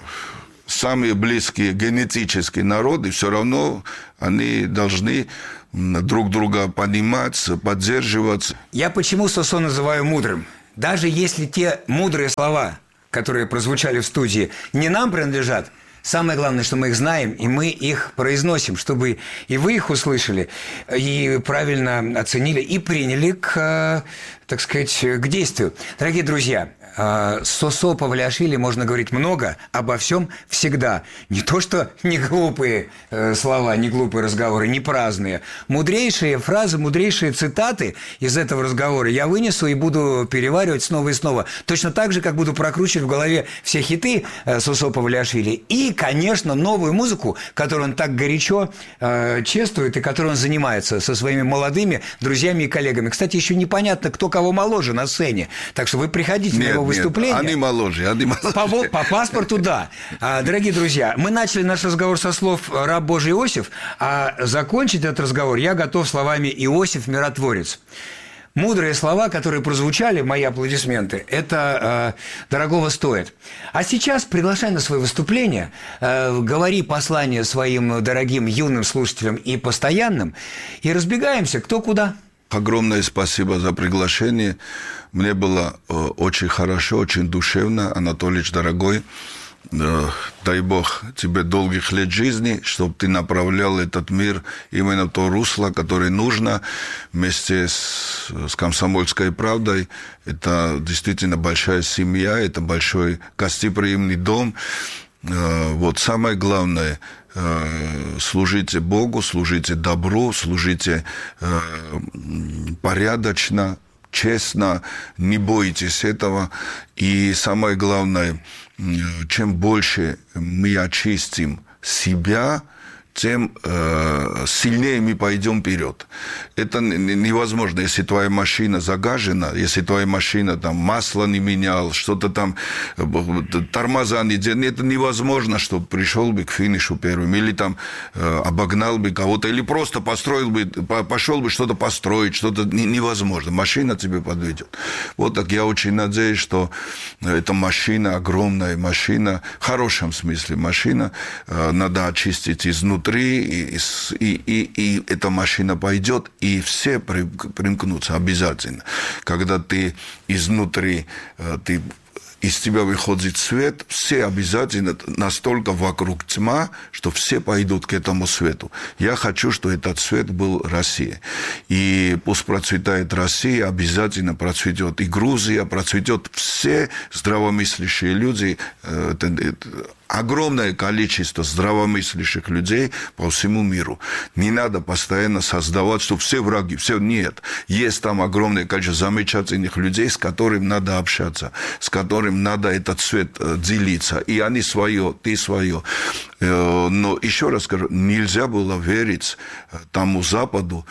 самые близкие генетические народы, все равно они должны друг друга понимать, поддерживать. Я почему Сосо называю мудрым? Даже если те мудрые слова, которые прозвучали в студии, не нам принадлежат, самое главное, что мы их знаем, и мы их произносим, чтобы и вы их услышали, и правильно оценили, и приняли к, так сказать, к действию. Дорогие друзья, с Сосо Павлиашвили можно говорить много, обо всем всегда. Не то, что не глупые слова, не глупые разговоры, не праздные. Мудрейшие фразы, мудрейшие цитаты из этого разговора я вынесу и буду переваривать снова и снова. Точно так же, как буду прокручивать в голове все хиты Сосо Павлиашвили. И, конечно, новую музыку, которую он так горячо э, чествует и которой он занимается со своими молодыми друзьями и коллегами. Кстати, еще непонятно, кто кого моложе на сцене. Так что вы приходите Нет. на его выступление. Они моложе, они моложе. По, по паспорту, да. Дорогие друзья, мы начали наш разговор со слов «раб Божий Иосиф», а закончить этот разговор я готов словами «Иосиф миротворец». Мудрые слова, которые прозвучали, мои аплодисменты, это э, дорогого стоит. А сейчас приглашай на свое выступление, э, говори послание своим дорогим юным слушателям и постоянным, и разбегаемся кто куда. Огромное спасибо за приглашение. Мне было э, очень хорошо, очень душевно. Анатолич, дорогой, э, дай Бог тебе долгих лет жизни, чтобы ты направлял этот мир именно в то русло, которое нужно, вместе с, с «Комсомольской правдой». Это действительно большая семья, это большой гостеприимный дом. Э, вот самое главное – служите Богу, служите добру, служите э, порядочно, честно, не бойтесь этого. И самое главное, чем больше мы очистим себя, тем э, сильнее мы пойдем вперед. Это невозможно, если твоя машина загажена, если твоя машина там масло не менял, что-то там, тормоза не делал, это невозможно, чтобы пришел бы к финишу первым, или там э, обогнал бы кого-то, или просто построил бы, пошел бы что-то построить, что-то невозможно. Машина тебе подведет. Вот так я очень надеюсь, что эта машина, огромная машина, в хорошем смысле машина, э, надо очистить изнутри, И, и, и, и эта машина пойдет, и все примкнутся обязательно. Когда ты изнутри, ты, из тебя выходит свет, все обязательно настолько вокруг тьма, что все пойдут к этому свету. Я хочу, чтобы этот свет был Россия. И пусть процветает Россия, обязательно процветет и Грузия, процветет все здравомыслящие люди. Это, это, огромное количество здравомыслящих людей по всему миру. Не надо постоянно создавать, что все враги, все нет. Есть там огромное количество замечательных людей, с которыми надо общаться, с которыми надо этот свет делиться. И они свое, ты свое. Но еще раз скажу, нельзя было верить тому Западу,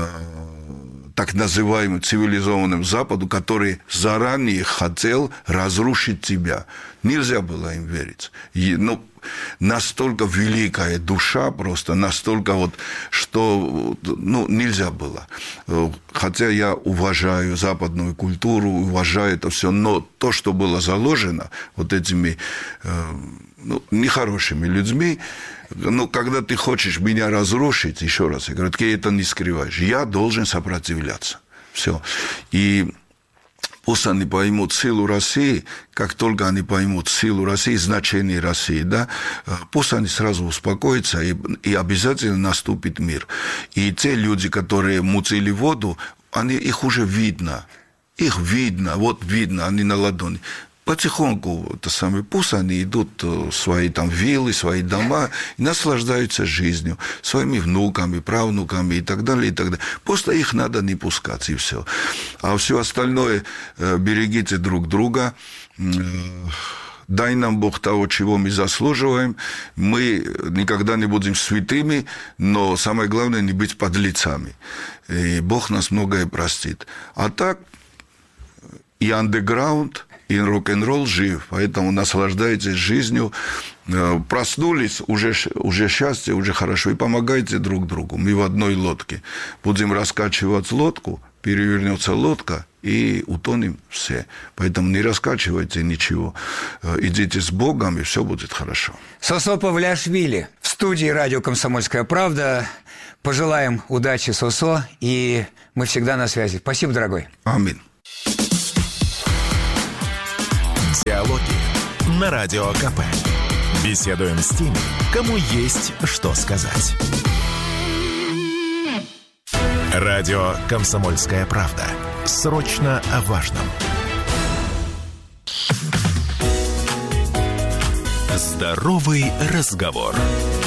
так называемому цивилизованному Западу, который заранее хотел разрушить тебя. Нельзя было им верить. И, ну, настолько великая душа просто, настолько вот, что ну, нельзя было. Хотя я уважаю западную культуру, уважаю это все, но то, что было заложено вот этими ну, нехорошими людьми, ну, когда ты хочешь меня разрушить, еще раз, я говорю, ты это не скрываешь. Я должен сопротивляться. Все. И пусть они поймут силу России, как только они поймут силу России, значение России, да, пусть они сразу успокоятся, и, и обязательно наступит мир. И те люди, которые мутили воду, они, их уже видно. Их видно, вот видно, они на ладони. Потихоньку, это самое, пусть они идут в свои там виллы, свои дома и наслаждаются жизнью, своими внуками, правнуками и так далее, и так далее. Просто их надо не пускать, и все. А все остальное, берегите друг друга, дай нам Бог того, чего мы заслуживаем. Мы никогда не будем святыми, но самое главное не быть подлецами. И Бог нас многое простит. А так и андеграунд, и рок-н-ролл жив, поэтому наслаждайтесь жизнью. Проснулись, уже, уже счастье, уже хорошо, и помогайте друг другу. Мы в одной лодке. Будем раскачивать лодку, перевернется лодка, и утонем все. Поэтому не раскачивайте ничего. Идите с Богом, и все будет хорошо. Сосо Павлиашвили в студии радио «Комсомольская правда». Пожелаем удачи Сосо, и мы всегда на связи. Спасибо, дорогой. Аминь. Диалоги на Радио КП. Беседуем с теми, кому есть что сказать. Радио «Комсомольская правда». Срочно о важном. Здоровый разговор.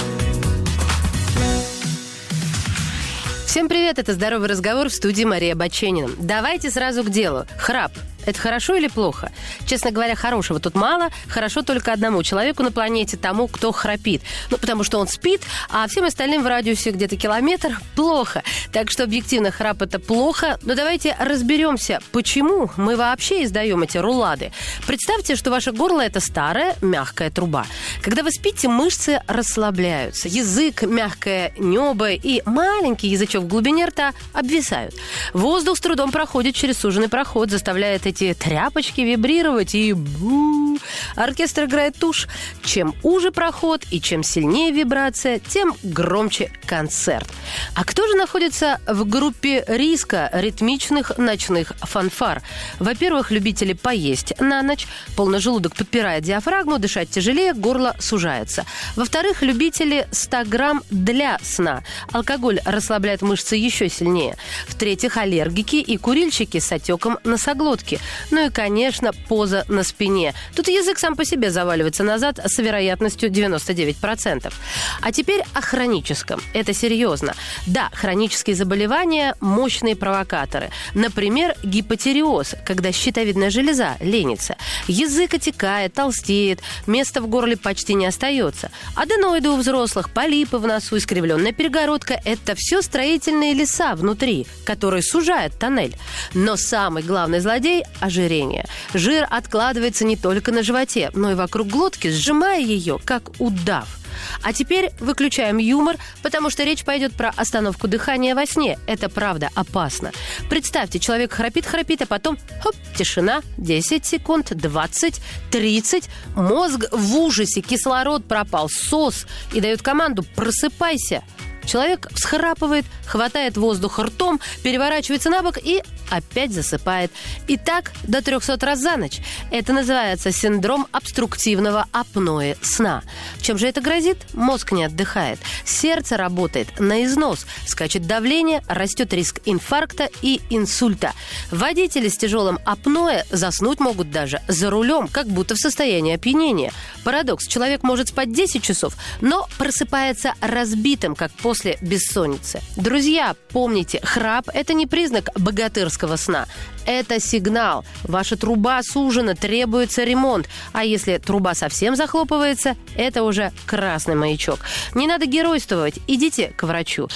Всем привет, это «Здоровый разговор», в студии Мария Баченина. Давайте сразу к делу. Храп. Это хорошо или плохо? Честно говоря, хорошего тут мало. Хорошо только одному человеку на планете, тому, кто храпит. Ну, потому что он спит, а всем остальным в радиусе где-то километр плохо. Так что объективно храп – это плохо. Но давайте разберемся, почему мы вообще издаем эти рулады. Представьте, что ваше горло – это старая мягкая труба. Когда вы спите, мышцы расслабляются. Язык, мягкое небо и маленький язычок в глубине рта обвисают. Воздух с трудом проходит через суженный проход, заставляет эти эти тряпочки вибрировать, и бу, оркестр играет тушь. Чем уже проход и чем сильнее вибрация, тем громче концерт. А кто же находится в группе риска ритмичных ночных фанфар? Во-первых, любители поесть на ночь. Полный желудок подпирает диафрагму, дышать тяжелее, горло сужается. Во-вторых, любители ста грамм для сна. Алкоголь расслабляет мышцы еще сильнее. В-третьих, аллергики и курильщики с отеком носоглотки. Ну и, конечно, поза на спине. Тут язык сам по себе заваливается назад с вероятностью девяносто девять процентов. А теперь о хроническом. Это серьезно. Да, хронические заболевания – мощные провокаторы. Например, гипотиреоз, когда щитовидная железа ленится. Язык отекает, толстеет, места в горле почти не остается. Аденоиды у взрослых, полипы в носу, искривленная перегородка – это все строительные леса внутри, которые сужают тоннель. Но самый главный злодей – ожирение. Жир откладывается не только на животе, но и вокруг глотки, сжимая ее, как удав. А теперь выключаем юмор, потому что речь пойдет про остановку дыхания во сне. Это правда опасно. Представьте, человек храпит-храпит, а потом хоп, тишина, десять секунд, двадцать, тридцать. Мозг в ужасе, кислород пропал, сос, и дает команду «просыпайся». Человек всхрапывает, хватает воздух ртом, переворачивается на бок и опять засыпает. И так до трехсот раз за ночь. Это называется синдром обструктивного апноэ сна. Чем же это грозит? Мозг не отдыхает. Сердце работает на износ. Скачет давление, растет риск инфаркта и инсульта. Водители с тяжелым апноэ заснуть могут даже за рулем, как будто в состоянии опьянения. Парадокс. Человек может спать десять часов, но просыпается разбитым, как после после бессонницы. Друзья, помните, храп – это не признак богатырского сна. Это сигнал. Ваша труба сужена, требуется ремонт. А если труба совсем захлопывается, это уже красный маячок. Не надо геройствовать, идите к врачу.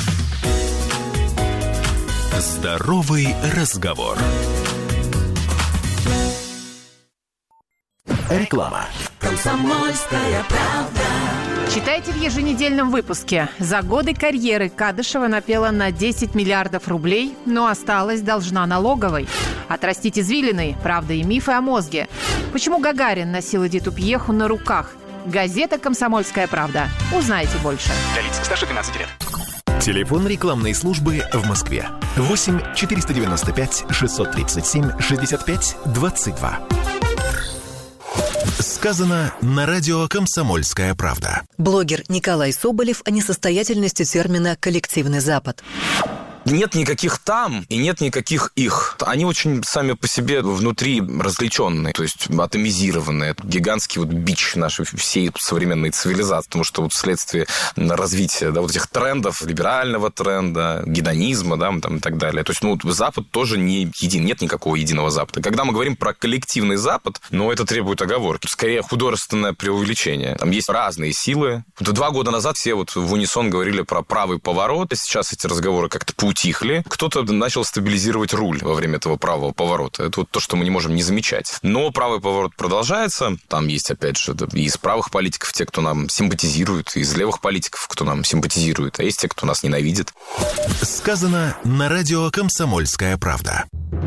Здоровый разговор. Реклама. Комсомольская правда. Читайте в еженедельном выпуске. За годы карьеры Кадышева напела на десять миллиардов рублей, но осталась должна налоговой. Отрастить извилины, правда и мифы о мозге. Почему Гагарин носил Эдиту Пьеху на руках? Газета «Комсомольская правда». Узнайте больше. Для лиц старше двенадцати лет. Телефон рекламной службы в Москве. восемь четыреста девяносто пять шестьсот тридцать семь шестьдесят пять двадцать два. Сказано на радио «Комсомольская правда». Блогер Николай Соболев о несостоятельности термина «коллективный Запад». нет никаких там и нет никаких их. Они очень сами по себе внутри различенные, то есть атомизированные. Это гигантский вот бич нашей всей современной цивилизации, потому что вот вследствие развития, да, вот этих трендов, либерального тренда, гедонизма, да, там, и так далее. То есть, ну, Запад тоже не един, нет никакого единого Запада. Когда мы говорим про коллективный Запад, ну, это требует оговорки. Скорее, художественное преувеличение. Там есть разные силы. Вот два года назад все вот в унисон говорили про правый поворот. Сейчас эти разговоры как-то поутихли. Кто-то начал стабилизировать руль во время этого правого поворота. Это вот то, что мы не можем не замечать. Но правый поворот продолжается. Там есть, опять же, и из правых политиков те, кто нам симпатизирует, и из левых политиков, кто нам симпатизирует, а есть те, кто нас ненавидит. Сказано на радио «Комсомольская правда».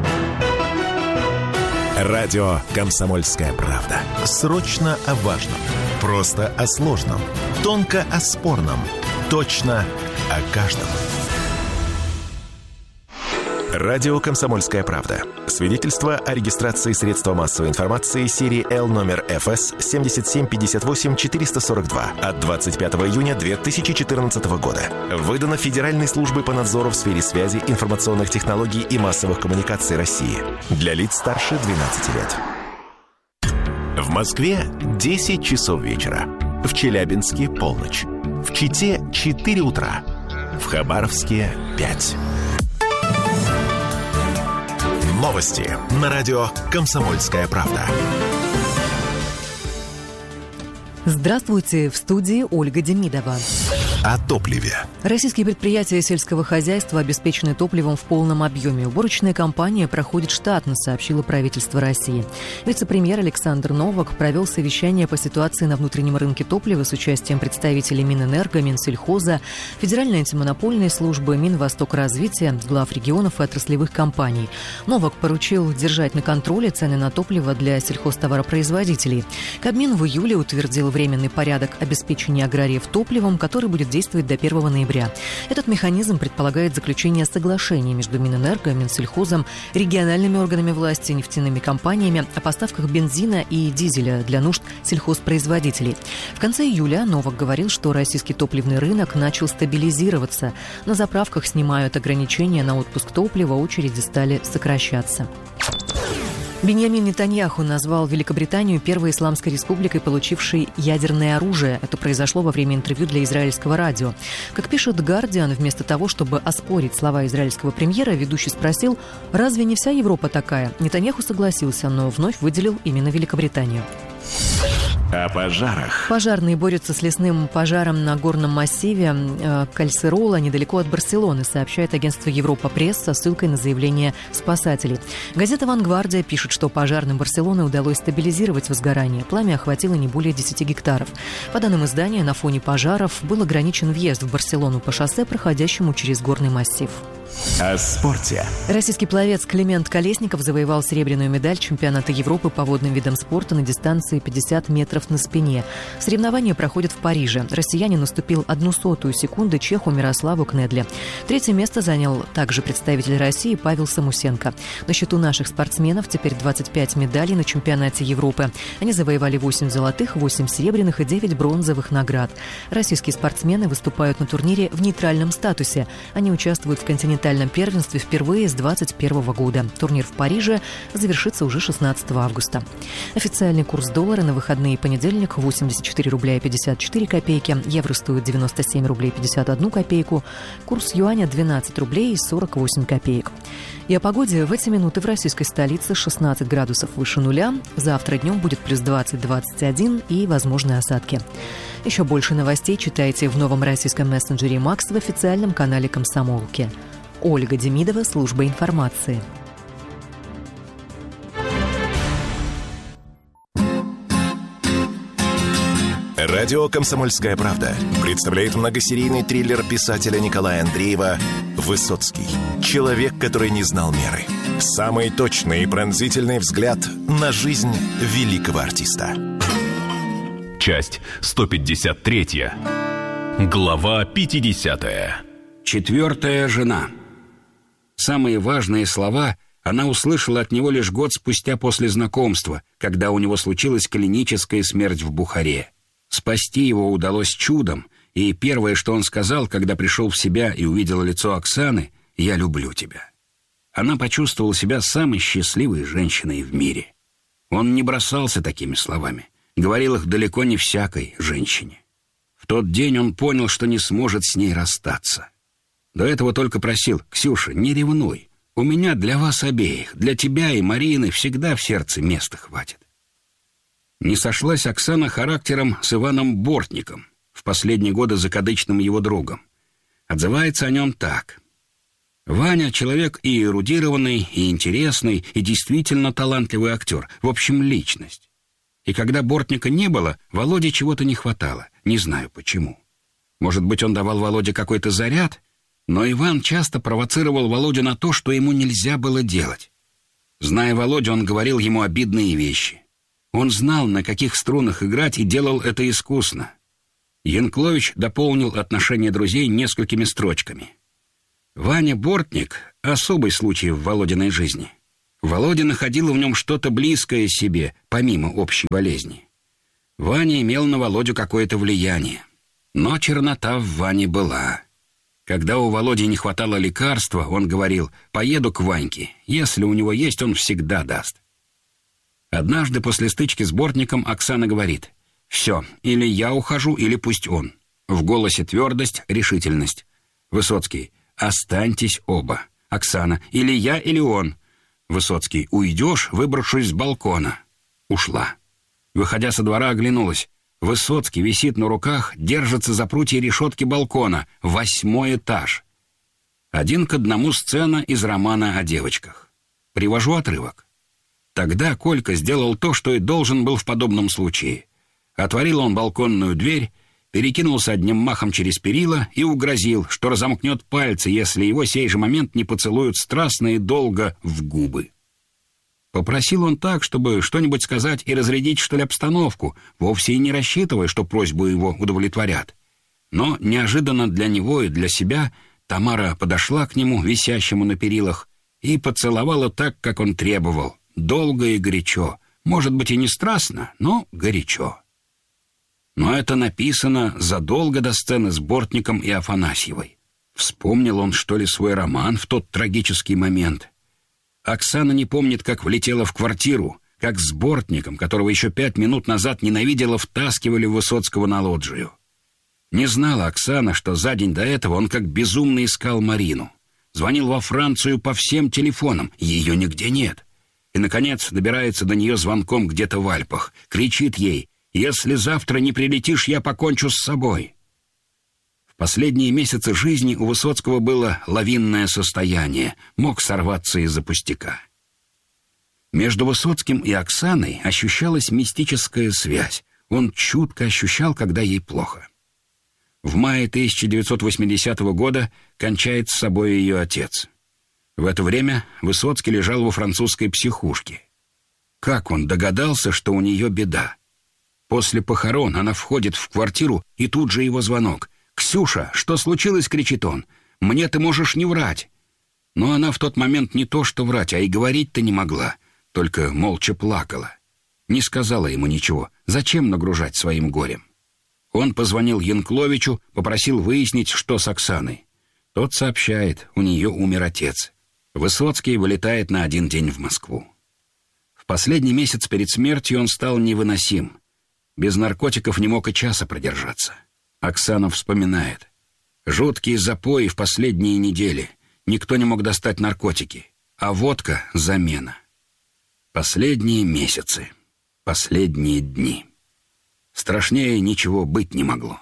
Радио «Комсомольская правда». Срочно о важном. Просто о сложном. Тонко о спорном. Точно о каждом. Радио «Комсомольская правда». Свидетельство о регистрации средства массовой информации серии Л номер эф эс семь семь пять восемь четыре сорок два от двадцать пятого июня две тысячи четырнадцатого года. Выдано Федеральной службой по надзору в сфере связи, информационных технологий и массовых коммуникаций России. Для лиц старше двенадцати лет. В Москве десять часов вечера. В Челябинске полночь. В Чите четыре утра. В Хабаровске пять. Новости на радио «Комсомольская правда». Здравствуйте, в студии Ольга Демидова. О топливе. Российские предприятия сельского хозяйства обеспечены топливом в полном объеме. Уборочная кампания проходит штатно, сообщило правительство России. Вице-премьер Александр Новак провел совещание по ситуации на внутреннем рынке топлива с участием представителей Минэнерго, Минсельхоза, Федеральной антимонопольной службы, Минвостокразвития, глав регионов и отраслевых компаний. Новак поручил держать на контроле цены на топливо для сельхозтоваропроизводителей. Кабмин в июле утвердил временный порядок обеспечения аграриев топливом, который будет действовать до первого ноября. Этот механизм предполагает заключение соглашений между Минэнерго, Минсельхозом, региональными органами власти, нефтяными компаниями о поставках бензина и дизеля для нужд сельхозпроизводителей. В конце июля Новак говорил, что российский топливный рынок начал стабилизироваться. На заправках снимают ограничения на отпуск топлива, очереди стали сокращаться. Биньямин Нетаньяху назвал Великобританию первой исламской республикой, получившей ядерное оружие. Это произошло во время интервью для израильского радио. Как пишет «Гардиан», вместо того, чтобы оспорить слова израильского премьера, ведущий спросил, разве не вся Европа такая? Нетаньяху согласился, но вновь выделил именно Великобританию. О пожарах. Пожарные борются с лесным пожаром на горном массиве э, Кальсерола, недалеко от Барселоны, сообщает агентство Европа Пресс со ссылкой на заявление спасателей. Газета «Вангвардия» пишет, что пожарным Барселоны удалось стабилизировать возгорание. Пламя охватило не более десяти гектаров. По данным издания, на фоне пожаров был ограничен въезд в Барселону по шоссе, проходящему через горный массив. О спорте. Российский пловец Климент Колесников завоевал серебряную медаль чемпионата Европы по водным видам спорта на дистанции пятьдесят метров на спине. Соревнования проходят в Париже. Россиянин уступил одну сотую секунды чеху Мирославу Кнедле. Третье место занял также представитель России Павел Самусенко. На счету наших спортсменов теперь двадцать пять медалей на чемпионате Европы. Они завоевали восемь золотых, восемь серебряных и девять бронзовых наград. Российские спортсмены выступают на турнире в нейтральном статусе. Они участвуют в континентальном первенстве впервые с двадцать первого года. Турнир в Париже завершится уже шестнадцатого августа. Официальный курс доллара на выходные и понедельник восемьдесят четыре рубля и пятьдесят четыре копейки, евро стоит девяносто семь рублей пятьдесят одну копейку, курс юаня двенадцать рублей и сорок восемь копеек. И о погоде в эти минуты в российской столице шестнадцать градусов выше нуля, завтра днем будет плюс двадцать - двадцать один и возможны осадки. Еще больше новостей читайте в новом российском мессенджере «Макс» в официальном канале «Комсомолки». Ольга Демидова, служба информации. Радио «Комсомольская правда» представляет многосерийный триллер писателя Николая Андреева «Высоцкий. Человек, который не знал меры». Самый точный и пронзительный взгляд на жизнь великого артиста. Часть сто пятьдесят третья. Глава пятидесятая. Четвертая жена. Самые важные слова она услышала от него лишь год спустя после знакомства, когда у него случилась клиническая смерть в Бухаре. Спасти его удалось чудом, и первое, что он сказал, когда пришел в себя и увидел лицо Оксаны, «Я люблю тебя». Она почувствовала себя самой счастливой женщиной в мире. Он не бросался такими словами, говорил их далеко не всякой женщине. В тот день он понял, что не сможет с ней расстаться. До этого только просил: «Ксюша, не ревнуй. У меня для вас обеих, для тебя и Марины всегда в сердце места хватит». Не сошлась Оксана характером с Иваном Бортником, в последние годы закадычным его другом. Отзывается о нем так: «Ваня — человек и эрудированный, и интересный, и действительно талантливый актер, в общем, личность. И когда Бортника не было, Володе чего-то не хватало, не знаю почему. Может быть, он давал Володе какой-то заряд, но Иван часто провоцировал Володю на то, что ему нельзя было делать. Зная Володю, он говорил ему обидные вещи. Он знал, на каких струнах играть, и делал это искусно». Янклович дополнил отношения друзей несколькими строчками. «Ваня Бортник — особый случай в Володиной жизни. Володя находил в нем что-то близкое себе, помимо общей болезни. Ваня имел на Володю какое-то влияние. Но чернота в Ване была. Когда у Володи не хватало лекарства, он говорил: «Поеду к Ваньке. Если у него есть, он всегда даст». Однажды после стычки с Бортником Оксана говорит: «Все, или я ухожу, или пусть он». В голосе твердость, решительность. Высоцкий: «Останьтесь оба». Оксана: «Или я, или он». Высоцкий: «Уйдешь, выбравшись с балкона». Ушла. Выходя со двора, оглянулась. Высоцкий висит на руках, держится за прутья решетки балкона. Восьмой этаж. Один к одному сцена из романа о девочках. Привожу отрывок. Тогда Колька сделал то, что и должен был в подобном случае. Отворил он балконную дверь, перекинулся одним махом через перила и угрозил, что разомкнет пальцы, если его сей же момент не поцелуют страстно и долго в губы. Попросил он так, чтобы что-нибудь сказать и разрядить, что ли, обстановку, вовсе и не рассчитывая, что просьбу его удовлетворят. Но неожиданно для него и для себя Тамара подошла к нему, висящему на перилах, и поцеловала так, как он требовал, долго и горячо, может быть и не страстно, но горячо. Но это написано задолго до сцены с Бортником и Афанасьевой. Вспомнил он, что ли, свой роман в тот трагический момент. Оксана не помнит, как влетела в квартиру, как с Бортником, которого еще пять минут назад ненавидела, втаскивали Высоцкого на лоджию. Не знала Оксана, что за день до этого он как безумно искал Марину. Звонил во Францию по всем телефонам, ее нигде нет. И, наконец, добирается до нее звонком где-то в Альпах. Кричит ей: «Если завтра не прилетишь, я покончу с собой». В последние месяцы жизни у Высоцкого было лавинное состояние, мог сорваться из-за пустяка. Между Высоцким и Оксаной ощущалась мистическая связь. Он чутко ощущал, когда ей плохо. В мае тысяча девятьсот восьмидесятого года кончает с собой ее отец. В это время Высоцкий лежал во французской психушке. Как он догадался, что у нее беда? После похорон она входит в квартиру, и тут же его звонок. «Ксюша, что случилось?» — кричит он. «Мне ты можешь не врать». Но она в тот момент не то что врать, а и говорить-то не могла, только молча плакала. Не сказала ему ничего. Зачем нагружать своим горем? Он позвонил Янкловичу, попросил выяснить, что с Оксаной. Тот сообщает, у нее умер отец. Высоцкий вылетает на один день в Москву. В последний месяц перед смертью он стал невыносим. Без наркотиков не мог и часа продержаться. Оксана вспоминает. Жуткие запои в последние недели. Никто не мог достать наркотики. А водка — замена. Последние месяцы. Последние дни. Страшнее ничего быть не могло.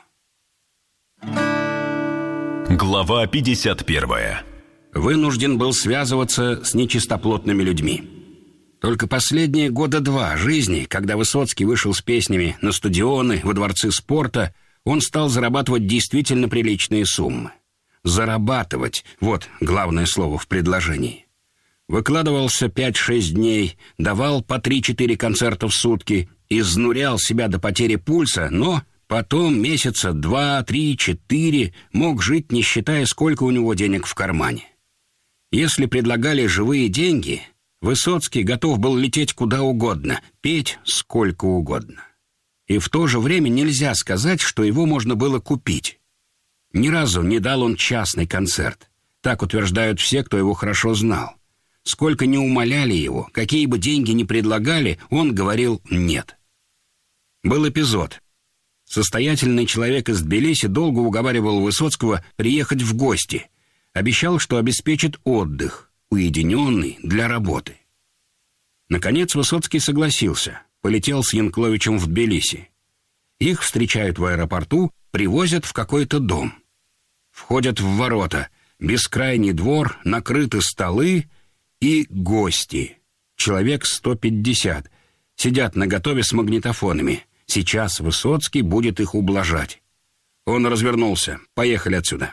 Глава пятьдесят первая. Вынужден был связываться с нечистоплотными людьми. Только последние года два жизни, когда Высоцкий вышел с песнями на стадионы, во дворцы спорта, он стал зарабатывать действительно приличные суммы. Зарабатывать — вот главное слово в предложении. Выкладывался пять-шесть дней, давал по три-четыре концерта в сутки, изнурял себя до потери пульса, но потом месяца два, три, четыре мог жить, не считая, сколько у него денег в кармане. Если предлагали живые деньги, Высоцкий готов был лететь куда угодно, петь сколько угодно. И в то же время нельзя сказать, что его можно было купить. Ни разу не дал он частный концерт. Так утверждают все, кто его хорошо знал. Сколько ни умоляли его, какие бы деньги ни предлагали, он говорил «нет». Был эпизод. Состоятельный человек из Тбилиси долго уговаривал Высоцкого приехать в гости. Обещал, что обеспечит отдых, уединенный для работы. Наконец Высоцкий согласился, полетел с Янкловичем в Тбилиси. Их встречают в аэропорту, привозят в какой-то дом. Входят в ворота, бескрайний двор, накрыты столы и гости. Человек сто пятьдесят. Сидят наготове с магнитофонами. Сейчас Высоцкий будет их ублажать. Он развернулся. Поехали отсюда.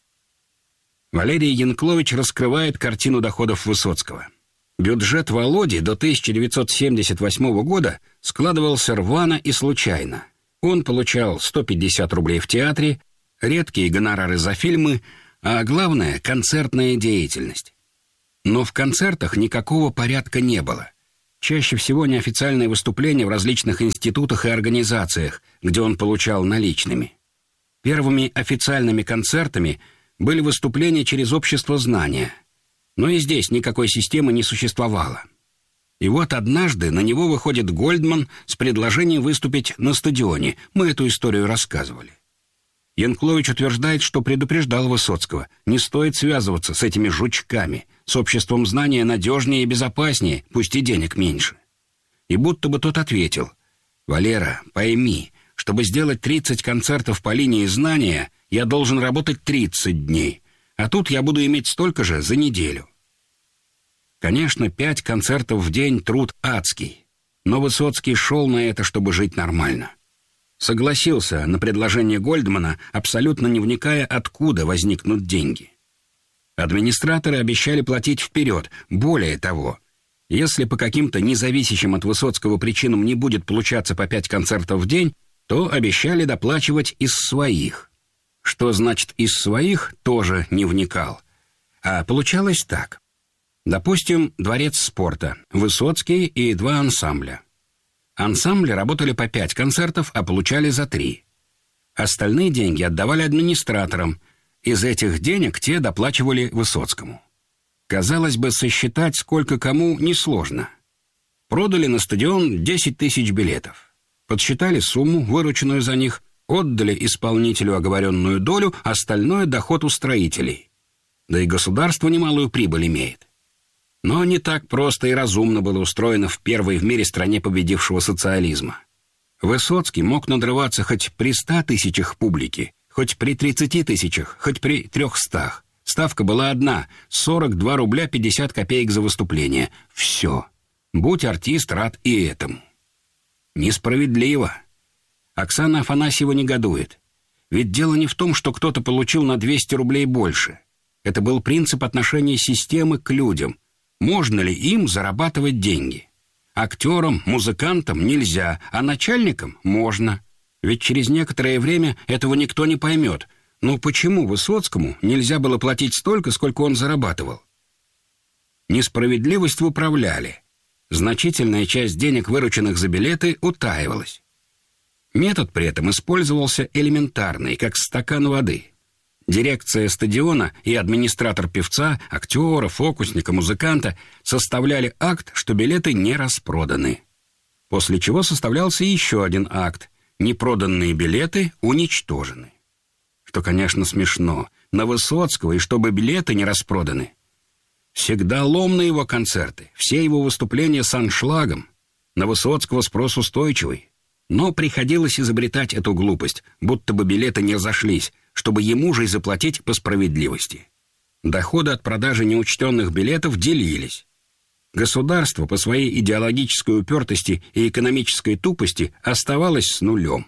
Валерий Янклович раскрывает картину доходов Высоцкого. Бюджет Володи до тысяча девятьсот семьдесят восьмого года складывался рвано и случайно. Он получал сто пятьдесят рублей в театре, редкие гонорары за фильмы, а главное — концертная деятельность. Но в концертах никакого порядка не было. Чаще всего неофициальные выступления в различных институтах и организациях, где он получал наличными. Первыми официальными концертами были выступления через общество знания. Но и здесь никакой системы не существовало. И вот однажды на него выходит Гольдман с предложением выступить на стадионе. Мы эту историю рассказывали. Янклович утверждает, что предупреждал Высоцкого: не стоит связываться с этими жучками, с обществом знания надежнее и безопаснее, пусть и денег меньше. И будто бы тот ответил: «Валера, пойми, чтобы сделать тридцать концертов по линии знания, я должен работать тридцать дней, а тут я буду иметь столько же за неделю». Конечно, пять концертов в день — труд адский, но Высоцкий шел на это, чтобы жить нормально. Согласился на предложение Гольдмана, абсолютно не вникая, откуда возникнут деньги. Администраторы обещали платить вперед. Более того, если по каким-то независящим от Высоцкого причинам не будет получаться по пять концертов в день, то обещали доплачивать из своих. Что значит «из своих» — тоже не вникал. А получалось так. Допустим, дворец спорта, Высоцкий и два ансамбля. Ансамбли работали по пять концертов, а получали за три. Остальные деньги отдавали администраторам. Из этих денег те доплачивали Высоцкому. Казалось бы, сосчитать сколько кому несложно. Продали на стадион десять тысяч билетов. Подсчитали сумму, вырученную за них, отдали исполнителю оговоренную долю, остальное — доход устроителей. Да и государство немалую прибыль имеет. Но не так просто и разумно было устроено в первой в мире стране победившего социализма. Высоцкий мог надрываться хоть при ста тысячах публики, хоть при тридцати тысячах, хоть при трехстах. Ставка была одна — сорок два рубля пятьдесят копеек за выступление. Все. Будь артист рад и этому. Несправедливо. Оксана Афанасьева негодует. Ведь дело не в том, что кто-то получил на двести рублей больше. Это был принцип отношения системы к людям. Можно ли им зарабатывать деньги? Актерам, музыкантам нельзя, а начальникам можно. Ведь через некоторое время этого никто не поймет. Но почему Высоцкому нельзя было платить столько, сколько он зарабатывал? Несправедливость выправляли. Значительная часть денег, вырученных за билеты, утаивалась. Метод при этом использовался элементарный, как стакан воды. Дирекция стадиона и администратор певца, актера, фокусника, музыканта составляли акт, что билеты не распроданы. После чего составлялся еще один акт: непроданные билеты уничтожены. Что, конечно, смешно. На Высоцкого, и чтобы билеты не распроданы. Всегда лом на его концерты, все его выступления с аншлагом. На Высоцкого спрос устойчивый. Но приходилось изобретать эту глупость, будто бы билеты не разошлись, чтобы ему же и заплатить по справедливости. Доходы от продажи неучтенных билетов делились. Государство по своей идеологической упертости и экономической тупости оставалось с нулем.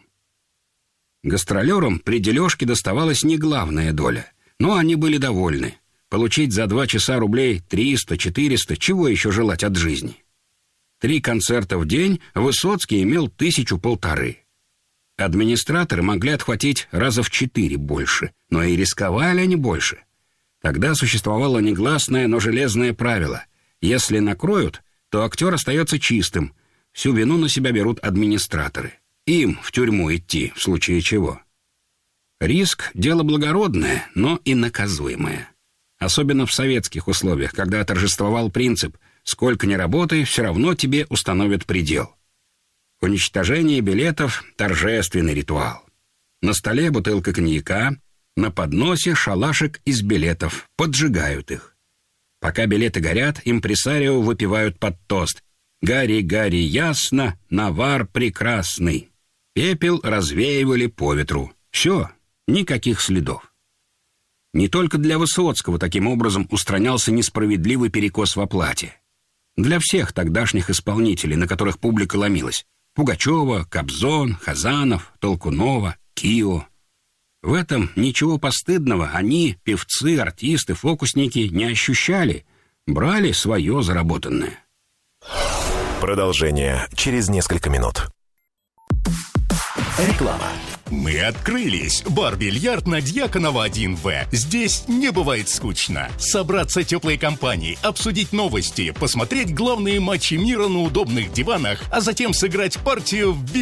Гастролерам при дележке доставалась не главная доля, но они были довольны. Получить за два часа рублей триста-четыреста, чего еще желать от жизни? Три концерта в день Высоцкий имел тысячу-полторы. Администраторы могли отхватить раза в четыре больше, но и рисковали они больше. Тогда существовало негласное, но железное правило: если накроют, то актер остается чистым, всю вину на себя берут администраторы. Им в тюрьму идти, в случае чего. Риск — дело благородное, но и наказуемое. Особенно в советских условиях, когда торжествовал принцип «сколько ни работай, все равно тебе установят предел». Уничтожение билетов – торжественный ритуал. На столе бутылка коньяка, на подносе шалашик из билетов, поджигают их. Пока билеты горят, импресарио выпивают под тост «Гарри, Гарри, ясно, навар прекрасный». Пепел развеивали по ветру. Все, никаких следов. Не только для Высоцкого таким образом устранялся несправедливый перекос в оплате. Для всех тогдашних исполнителей, на которых публика ломилась – Пугачева, Кобзон, Хазанов, Толкунова, Кио. В этом ничего постыдного они, певцы, артисты, фокусники, не ощущали, брали свое заработанное. Продолжение через несколько минут. Реклама. Мы открылись. Бар-бильярд на Дьяконова один вэ. Здесь не бывает скучно. Собраться теплой компанией, обсудить новости, посмотреть главные матчи мира на удобных диванах, а затем сыграть партию в